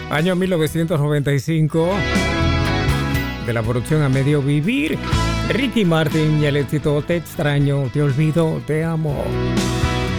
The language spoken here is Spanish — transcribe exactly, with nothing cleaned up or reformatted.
Año mil novecientos noventa y cinco. De la producción A Medio Vivir, Ricky Martin y el éxito Te extraño, te olvido, te amo.